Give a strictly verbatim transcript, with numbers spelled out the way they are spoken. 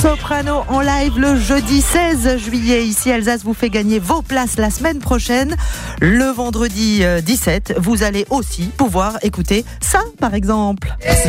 Soprano en live le jeudi seize juillet. Ici, Alsace vous fait gagner vos places la semaine prochaine. Le vendredi dix-sept, vous allez aussi pouvoir écouter ça, par exemple.